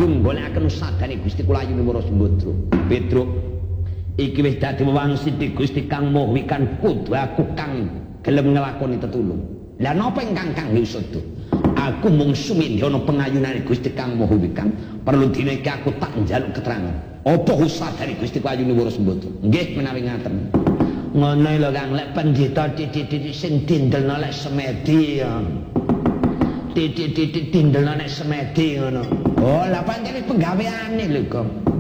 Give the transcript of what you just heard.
Agung golekaken sadane Gusti kula Yunibara Sembadra. Petruk iki wis dadi wewangsit Gusti Kang Moh wikan kudu aku kang gelem nglakoni tetulung. Lah napa ingkang kangge usada? Aku mung sumindya ana pengayunane Gusti Kang Moh wikan perlu dina iki aku tak njaluk keterangan. Apa usah dari Gusti kula Yunibara Sembadra? Nggih menawi ngaten. Ngono lho Kang, lek pendhita titik-titik sing dindelna lek semedi ya. Titik-titik dindelna nek semedi ngono. Oh, lah pancen penggaweane lho, Kang.